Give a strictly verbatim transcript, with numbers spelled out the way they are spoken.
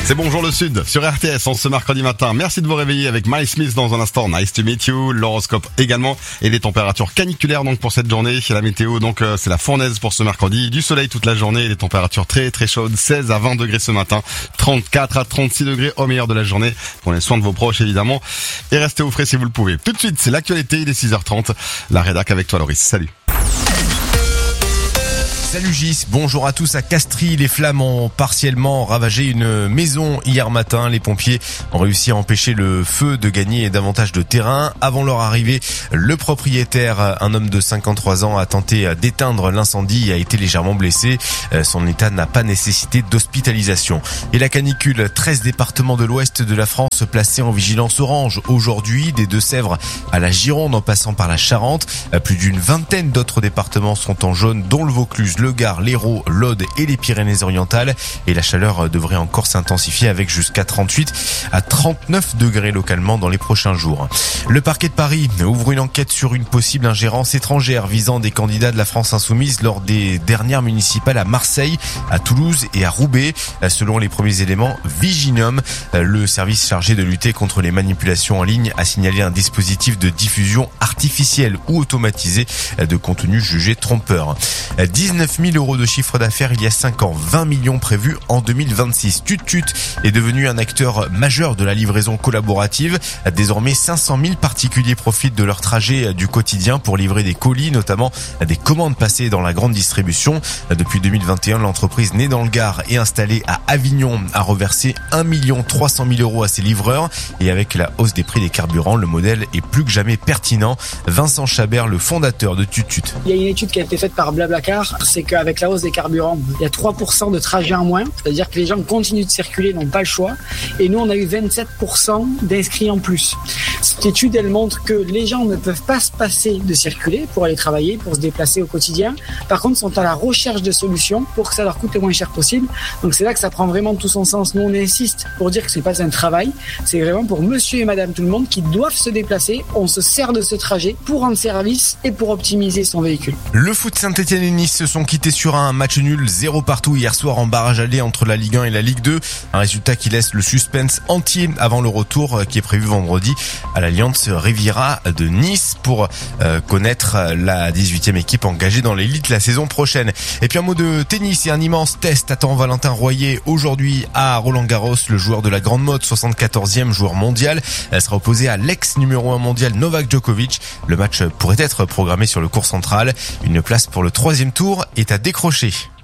C'est Bonjour le Sud sur R T S en ce mercredi matin. Merci de vous réveiller avec Miles Smith dans un instant. Nice to meet you. L'horoscope également et les températures caniculaires donc pour cette journée. La météo donc euh, c'est la fournaise pour ce mercredi. Du soleil toute la journée et des températures très très chaudes. seize à vingt degrés ce matin. trente-quatre à trente-six degrés au meilleur de la journée. Prenez soin de vos proches évidemment et restez au frais si vous le pouvez. Tout de suite c'est l'actualité. Il est six heures trente. La rédac avec toi Loris. Salut. Salut Gis, bonjour à tous. À Castries, les flammes ont partiellement ravagé une maison hier matin. Les pompiers ont réussi à empêcher le feu de gagner davantage de terrain. Avant leur arrivée, le propriétaire, un homme de cinquante-trois ans, a tenté d'éteindre l'incendie et a été légèrement blessé. Son état n'a pas nécessité d'hospitalisation. Et la canicule, treize départements de l'ouest de la France placés en vigilance orange aujourd'hui, des Deux-Sèvres à la Gironde en passant par la Charente. Plus d'une vingtaine d'autres départements sont en jaune, dont le Vaucluse, le Gard, l'Hérault, l'Aude et les Pyrénées-Orientales. Et la chaleur devrait encore s'intensifier avec jusqu'à trente-huit à trente-neuf degrés localement dans les prochains jours. Le parquet de Paris ouvre une enquête sur une possible ingérence étrangère visant des candidats de la France Insoumise lors des dernières municipales à Marseille, à Toulouse et à Roubaix. Selon les premiers éléments, Viginum, le service chargé de lutter contre les manipulations en ligne, a signalé un dispositif de diffusion artificielle ou automatisé de contenu jugé trompeur. dix-neuf mille euros de chiffre d'affaires il y a cinq ans, vingt millions prévus en deux mille vingt-six. TutTut est devenu un acteur majeur de la livraison collaborative. Désormais, cinq cent mille particuliers profitent de leur trajet du quotidien pour livrer des colis, notamment des commandes passées dans la grande distribution. Depuis deux mille vingt et un, l'entreprise née dans le Gard et installée à Avignon a reversé un million trois cent mille euros à ses livreurs. Et avec la hausse des prix des carburants, le modèle est plus que jamais pertinent. Vincent Chabert, le fondateur de TutTut. Il y a une étude qui a été faite par Blablacar. C'est qu'avec la hausse des carburants, il y a trois pour cent de trajets en moins. C'est-à-dire que les gens continuent de circuler, n'ont pas le choix. Et nous, on a eu vingt-sept pour cent d'inscrits en plus. Cette étude, elle montre que les gens ne peuvent pas se passer de circuler pour aller travailler, pour se déplacer au quotidien. Par contre, sont à la recherche de solutions pour que ça leur coûte le moins cher possible. Donc c'est là que ça prend vraiment tout son sens. Nous, on insiste pour dire que c'est pas un travail. C'est vraiment pour monsieur et madame tout le monde qui doivent se déplacer. On se sert de ce trajet pour rendre service et pour optimiser son véhicule. Le foot Saint-Etienne et Nice se sont quittés sur un match nul zéro partout hier soir en barrage aller entre la Ligue un et la Ligue deux. Un résultat qui laisse le suspense entier avant le retour qui est prévu vendredi à l'Alliance Riviera de Nice pour euh, connaître la dix-huitième équipe engagée dans l'élite la saison prochaine. Et puis un mot de tennis et un immense test attend Valentin Royer aujourd'hui à Roland-Garros. Le joueur de la grande mode, soixante-quatorzième joueur mondial, sera opposé à l'ex numéro un mondial Novak Djokovic. Le match pourrait être programmé sur le court central. Une place pour le troisième tour est à décrocher.